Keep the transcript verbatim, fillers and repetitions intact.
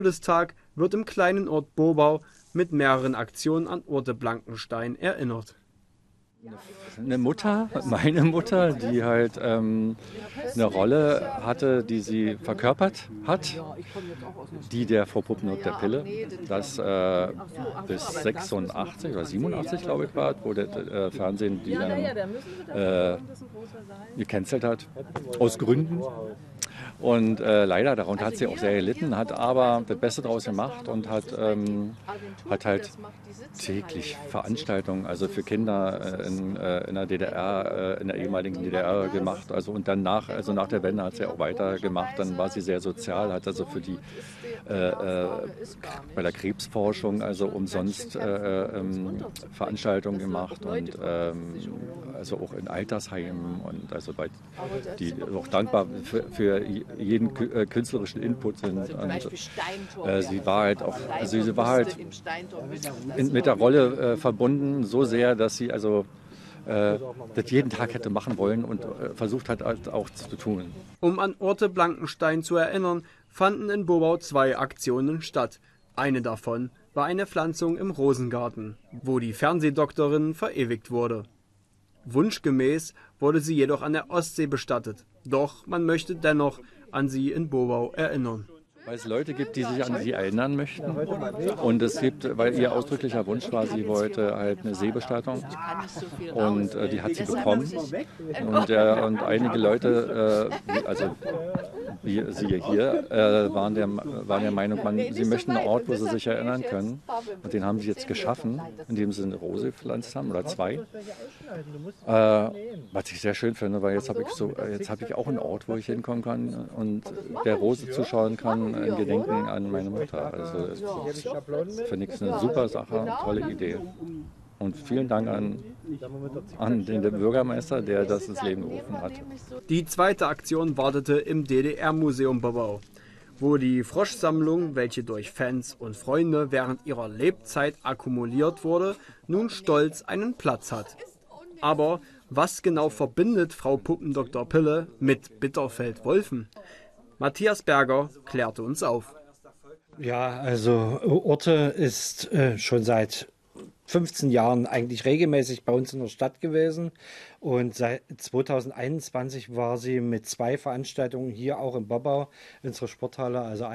Todestag wird im kleinen Ort Bobau mit mehreren Aktionen an Orte Blankenstein erinnert. Eine Mutter, meine Mutter, die halt ähm, eine Rolle hatte, die sie verkörpert hat, die der Frau Puppendotter Pille, das äh, bis sechsundachtzig oder siebenundachtzig, glaube ich, war, wo der äh, Fernsehen die dann äh, gecancelt hat, aus Gründen. Und äh, leider, darunter hat sie auch sehr gelitten, hat aber das Beste daraus gemacht und hat, ähm, hat halt täglich Veranstaltungen, also für Kinder äh, in, äh, in der D D R, äh, in der ehemaligen D D R gemacht. Also und dann nach, also nach der Wende hat sie auch weitergemacht. Dann war sie sehr sozial, hat also für die äh, äh, bei der Krebsforschung also umsonst äh, ähm, Veranstaltungen gemacht und ähm, also auch in Altersheimen und also bei die auch dankbar für, für jeden künstlerischen Input sind. Und, äh, sie war halt auch, also sie war halt in, mit der Rolle äh, verbunden so sehr, dass sie also äh, das jeden Tag hätte machen wollen und äh, versucht hat halt auch zu tun. Um an Orte Blankenstein zu erinnern, fanden in Bobau zwei Aktionen statt. Eine davon war eine Pflanzung im Rosengarten, wo die Fernsehdoktorin verewigt wurde. Wunschgemäß wurde sie jedoch an der Ostsee bestattet. Doch man möchte dennoch an sie in Bobau erinnern. Weil es Leute gibt, die sich an sie erinnern möchten. Und es gibt, weil ihr ausdrücklicher Wunsch war, sie wollte halt eine Seebestattung. Und äh, die hat sie bekommen. Und, äh, und einige Leute, äh, also wie siehe hier, äh, waren, der, waren der Meinung, man, sie möchten einen Ort, wo sie sich erinnern können. Und den haben sie jetzt geschaffen, indem sie eine Rose gepflanzt haben oder zwei. Äh, was ich sehr schön finde, weil jetzt habe ich, so, jetzt hab ich auch einen Ort, wo ich hinkommen kann und der Rose zuschauen kann. Ein Gedenken an meine Mutter. Also das finde ich eine super Sache, tolle Idee. Und vielen Dank an, an den, den Bürgermeister, der das ins Leben gerufen hat. Die zweite Aktion wartete im D D R-Museum Bobau, wo die Froschsammlung, welche durch Fans und Freunde während ihrer Lebzeit akkumuliert wurde, nun stolz einen Platz hat. Aber was genau verbindet Frau Puppendoktor Pille mit Bitterfeld-Wolfen? Matthias Berger klärte uns auf. Ja, also Orte ist äh, schon seit fünfzehn Jahren eigentlich regelmäßig bei uns in der Stadt gewesen. Und seit zweitausendeinundzwanzig war sie mit zwei Veranstaltungen hier auch in Bobau, in unserer Sporthalle. Also